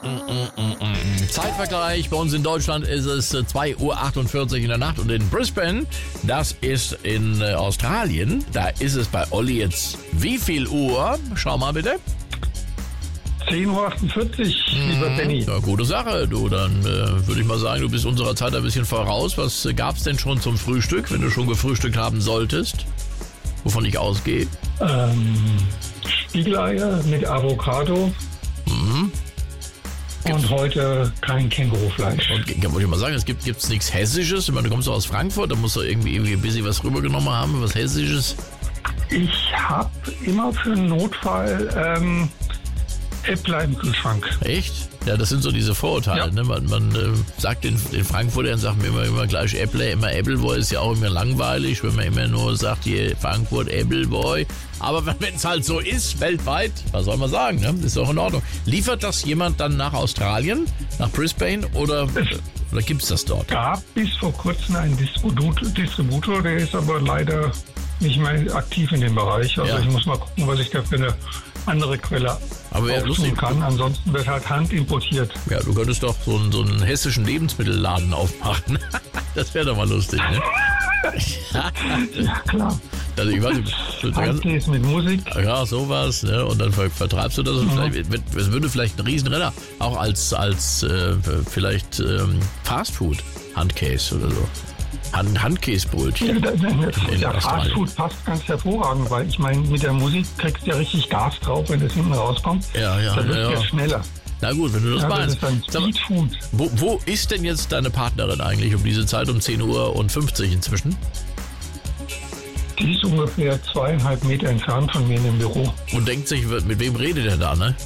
Zeitvergleich. Bei uns in Deutschland ist es 2:48 Uhr in der Nacht und in Brisbane, das ist in Australien, da ist es bei Olli jetzt wie viel Uhr? Schau mal bitte. 10:48 Uhr, lieber Benny. Ja, gute Sache, du. Dann würde ich mal sagen, du bist unserer Zeit ein bisschen voraus. Was gab's denn schon zum Frühstück, wenn du schon gefrühstückt haben solltest? Wovon ich ausgehe? Spiegeleier mit Avocado. Und heute kein Kängurufleisch. Und wollte ich mal sagen, gibt's nichts Hessisches? Ich meine, du kommst doch aus Frankfurt, da musst du irgendwie ein bisschen was rübergenommen haben, was Hessisches. Ich habe immer für einen Notfall Äppler im Kühlschrank. Echt? Ja, das sind so diese Vorurteile. Ja. Ne? Man sagt den Frankfurtern, sagt mir immer gleich Äppler, immer Appleboy, ist ja auch immer langweilig, wenn man immer nur sagt, hier Frankfurt Appleboy. Aber wenn es halt so ist, weltweit, was soll man sagen, ne? Ist doch in Ordnung. Liefert das jemand dann nach Australien, nach Brisbane oder gibt es das dort? Es gab bis vor kurzem einen Distributor, der ist aber leider nicht mehr aktiv in dem Bereich. Also ich muss mal gucken, was ich da für eine andere Quelle auftun kann. Ansonsten wird halt handimportiert. Ja, du könntest doch so einen hessischen Lebensmittelladen aufmachen. Das wäre doch mal lustig, ne? Ja, klar. Also ich weiß nicht, Handkäse mit Musik. Ja, sowas, ne? Und dann vertreibst du das. Und es würde vielleicht ein Riesenrenner auch als vielleicht Fastfood, Handkäse oder so. Handkäsebrötchen. Ja, Fastfood passt ganz hervorragend, weil ich meine, mit der Musik kriegst du ja richtig Gas drauf, wenn das hinten rauskommt. Ja. Dann wird ja schneller. Na gut, wenn du das meinst. Das ist dann Speedfood. Wo ist denn jetzt deine Partnerin eigentlich um diese Zeit, um 10:50 Uhr inzwischen? Die ist ungefähr 2,5 Meter entfernt von mir in dem Büro. Und denkt sich, mit wem redet er da, ne?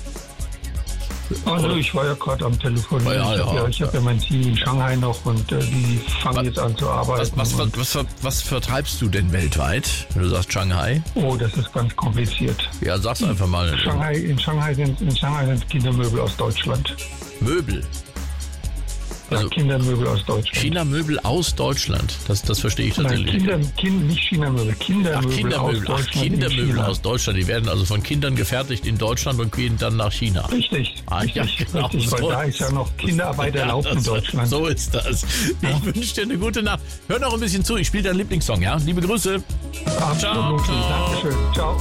Also ich war ja gerade am Telefon. Ich habe ja mein Team in Shanghai noch und die fangen jetzt an zu arbeiten. Was vertreibst du denn weltweit, wenn du sagst Shanghai? Oh, das ist ganz kompliziert. Ja, sag's einfach mal. In Shanghai sind Kindermöbel aus Deutschland. Möbel? Also Kindermöbel aus Deutschland. China-Möbel aus Deutschland, das verstehe ich tatsächlich. Nein, nicht China-Möbel, Kindermöbel aus Deutschland. Die werden also von Kindern gefertigt in Deutschland und gehen dann nach China. Richtig, genau, weil so da ist ja noch Kinderarbeit erlaubt in Deutschland. So ist das. Ich wünsche dir eine gute Nacht. Hör noch ein bisschen zu, ich spiele deinen Lieblingssong, ja? Liebe Grüße. Absolut, Dankeschön. Ciao.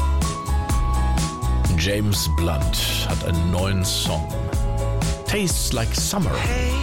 James Blunt hat einen neuen Song. Tastes Like Summer. Hey.